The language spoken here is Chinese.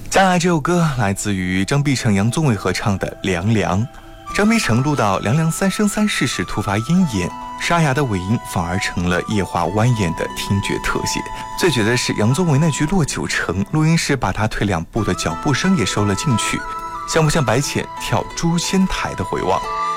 将来这首歌来自于张碧晨、杨宗纬合唱的《凉凉》。张碧晨录到凉凉三生三世时突发咽炎，沙哑的尾音反而成了液化蜿蜒的听觉特写。最绝的是杨宗纬那句落九成，录音时把他退2步的脚步声也收了进去，像不像白浅跳诛仙台的回望？